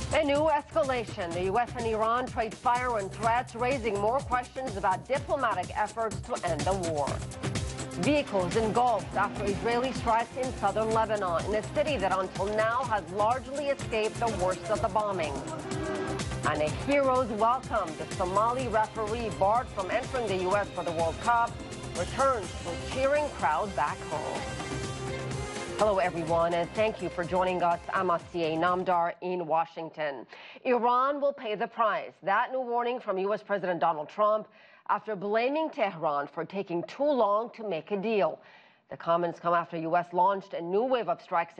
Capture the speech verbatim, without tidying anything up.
A new escalation. The U S and Iran trade fire and threats, raising more questions about diplomatic efforts to end the war. Vehicles engulfed after Israeli strikes in southern Lebanon, in a city that until now has largely escaped the worst of the bombing. And a hero's welcome. The Somali referee barred from entering the U S for the World Cup returns to a cheering crowd back home. Hello, everyone, and thank you for joining us. I'm Asiye Namdar in Washington. Iran will pay the price. That new warning from U S President Donald Trump after blaming Tehran for taking too long to make a deal. The comments come after U S launched a new wave of strikes